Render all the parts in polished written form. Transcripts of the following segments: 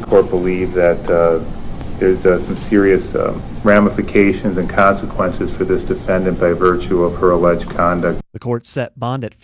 court believe that there's some serious ramifications and consequences for this defendant by virtue of her alleged conduct. The court set bond at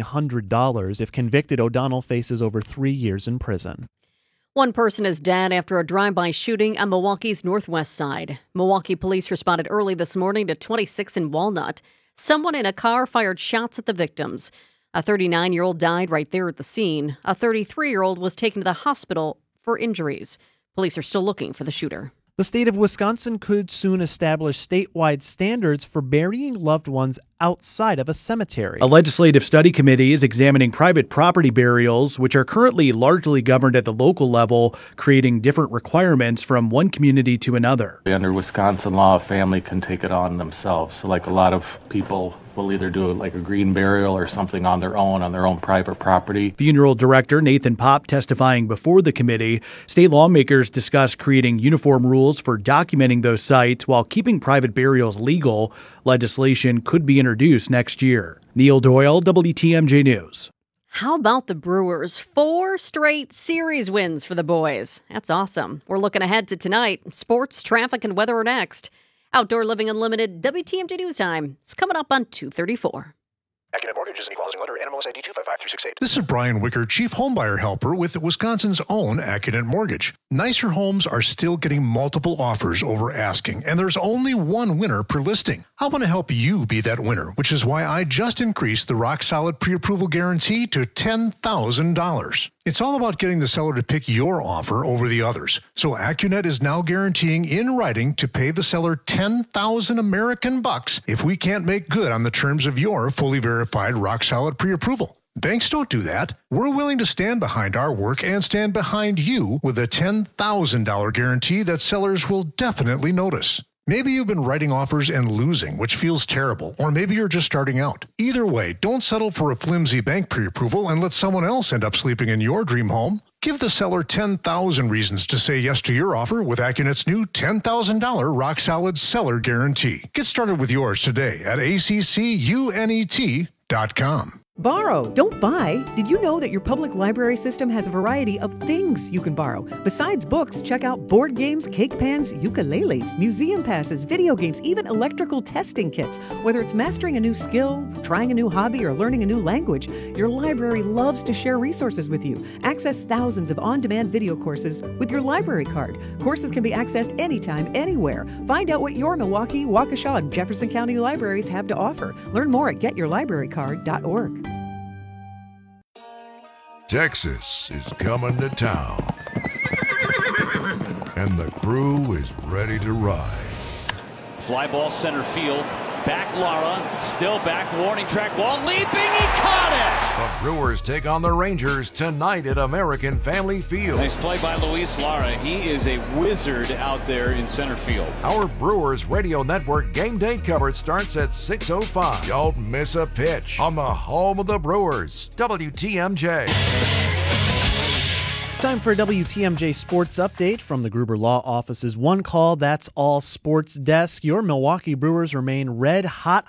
$1,500. If convicted, O'Donnell faces over 3 years in prison. One person is dead after a drive-by shooting on Milwaukee's northwest side. Milwaukee police responded early this morning to 26 in Walnut. Someone in a car fired shots at the victims. A 39-year-old died right there at the scene. A 33-year-old was taken to the hospital for injuries. Police are still looking for the shooter. The state of Wisconsin could soon establish statewide standards for burying loved ones outside of a cemetery. A legislative study committee is examining private property burials, which are currently largely governed at the local level, creating different requirements from one community to another. Under Wisconsin law, a family can take it on themselves. So like a lot of people will either do like a green burial or something on their own private property. Funeral director Nathan Popp testifying before the committee. State lawmakers discussed creating uniform rules for documenting those sites while keeping private burials legal. Legislation could be introduced next year. Neil Doyle, WTMJ News. How about the Brewers? 4 straight series wins for the boys. That's awesome. We're looking ahead to tonight. Sports, traffic, and weather are next. Outdoor Living Unlimited, WTMJ News Time. It's coming up on 2:34. AccuNet Mortgage is an equal housing lender. NMLS ID 255368. This is Brian Wicker, Chief Homebuyer Helper with Wisconsin's own AccuNet Mortgage. Nicer homes are still getting multiple offers over asking, and there's only one winner per listing. I want to help you be that winner, which is why I just increased the rock-solid pre-approval guarantee to $10,000. It's all about getting the seller to pick your offer over the others. So AccuNet is now guaranteeing in writing to pay the seller 10,000 American bucks if we can't make good on the terms of your fully verified rock-solid pre-approval. Banks don't do that. We're willing to stand behind our work and stand behind you with a $10,000 guarantee that sellers will definitely notice. Maybe you've been writing offers and losing, which feels terrible, or maybe you're just starting out. Either way, don't settle for a flimsy bank pre-approval and let someone else end up sleeping in your dream home. Give the seller 10,000 reasons to say yes to your offer with AccuNet's new $10,000 rock-solid seller guarantee. Get started with yours today at accunet.com. Borrow, don't buy. Did you know that your public library system has a variety of things you can borrow? Besides books, check out board games, cake pans, ukuleles, museum passes, video games, even electrical testing kits. Whether it's mastering a new skill, trying a new hobby, or learning a new language, your library loves to share resources with you. Access thousands of on-demand video courses with your library card. Courses can be accessed anytime, anywhere. Find out what your Milwaukee, Waukesha, and Jefferson County libraries have to offer. Learn more at getyourlibrarycard.org. Texas is coming to town, and the crew is ready to ride. Fly ball center field. Back Lara. Still back. Warning track ball. Leaping. He caught it. The Brewers take on the Rangers tonight at American Family Field. Nice play by Luis Lara. He is a wizard out there in center field. Our Brewers Radio Network game day coverage starts at 6:05. Don't miss a pitch on the home of the Brewers, WTMJ. Time for a WTMJ Sports Update from the Gruber Law Office's One Call, That's All Sports Desk. Your Milwaukee Brewers remain red hot,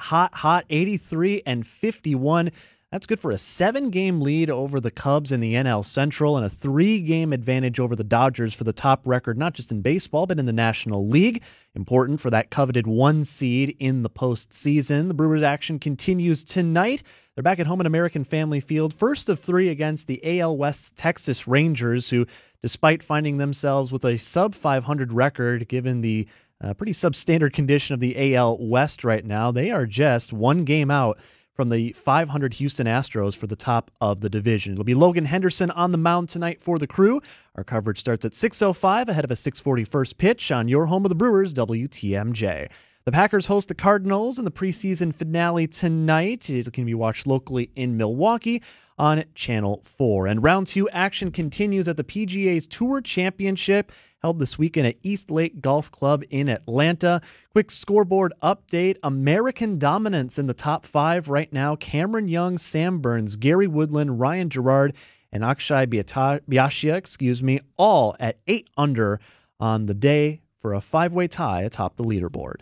83-51. That's good for a 7-game lead over the Cubs in the NL Central and a 3-game advantage over the Dodgers for the top record, not just in baseball, but in the National League. Important for that coveted 1 seed in the postseason. The Brewers action continues tonight. They're back at home at American Family Field, first of 3 against the AL West Texas Rangers, who, despite finding themselves with a sub-500 record, given the pretty substandard condition of the AL West right now, they are just 1 game out from the 500 Houston Astros for the top of the division. It'll be Logan Henderson on the mound tonight for the Crew. Our coverage starts at 6:05 ahead of a 6:40 first pitch on your home of the Brewers, WTMJ. The Packers host the Cardinals in the preseason finale tonight. It can be watched locally in Milwaukee on Channel 4. And round 2 action continues at the PGA's Tour Championship held this weekend at East Lake Golf Club in Atlanta. Quick scoreboard update. American dominance in the top 5 right now. Cameron Young, Sam Burns, Gary Woodland, Ryan Gerard, and Akshay Bhatia, all at 8 under on the day for a 5-way tie atop the leaderboard.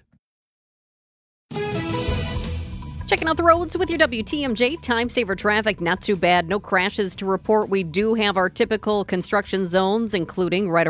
Checking out the roads with your WTMJ time saver traffic. Not too bad. No crashes to report. We do have our typical construction zones, including right around